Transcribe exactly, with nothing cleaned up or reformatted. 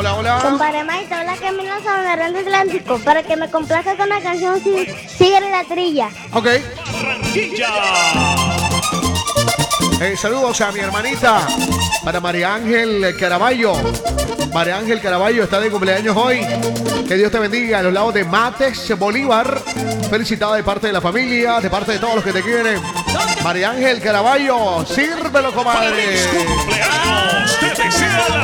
Hola, hola. Compadre Maito, habla Camilo Sabanero del Atlántico para que me complazca con la canción Si- Sigue la Trilla. Ok. Eh, saludos a mi hermanita, para María Ángel Caraballo. María Ángel Caraballo está de cumpleaños hoy. Que Dios te bendiga a los lados de Mates Bolívar. Felicitada de parte de la familia, de parte de todos los que te quieren. María Ángel Caraballo, sírvelo, comadre.